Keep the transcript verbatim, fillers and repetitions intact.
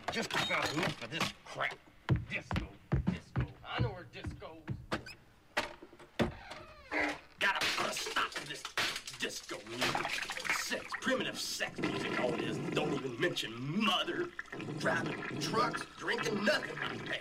just about enough of this crap. Disco, disco. I know where disco's. Gotta put a stop to this disco music. Sex, primitive sex music, all it is. Don't even mention mother. Driving trucks, drinking nothing. Hey,